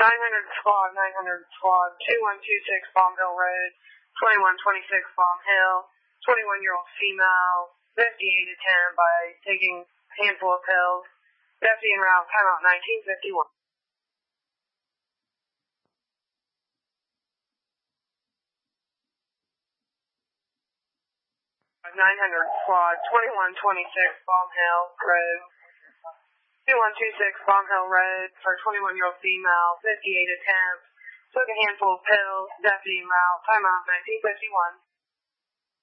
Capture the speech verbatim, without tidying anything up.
nine hundred squad, nine hundred squad, two one two six Bomb Hill Road, twenty-one twenty-six Bomb Hill, twenty-one-year-old female, fifty-eight to ten by taking a handful of pills. Deputy en route, timeout nineteen fifty-one. nine hundred squad, twenty-one twenty-six Bomb Hill Road, two one two six Bomb Hill Road for twenty-one-year-old female, fifty-eight attempts, took a handful of pills, deputy en route, timeout nineteen fifty-one.